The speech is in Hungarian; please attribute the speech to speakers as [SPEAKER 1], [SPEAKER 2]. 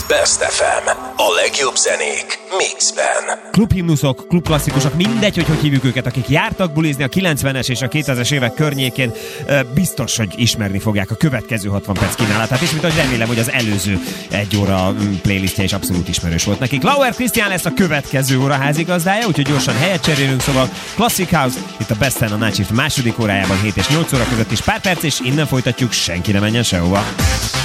[SPEAKER 1] Best FM. A legjobb zenék mixben.
[SPEAKER 2] Klubhimnuszok, klubklasszikusok, mindegy, hogy hívjuk őket, akik jártak bulizni a 90-es és a 2000-es évek környékén, biztos, hogy ismerni fogják a következő 60 perc kínálatát, és mint ahogy remélem, hogy az előző egy óra playlistje is abszolút ismerős volt nekik. Lauer Krisztián lesz a következő óra házigazdája, úgyhogy gyorsan helyet cserélünk, szóval Classic House, itt a Best FM a Night Shift második órájában 7 és 8 óra között is pár perc, és innen folytatjuk, senki ne menjen sehova.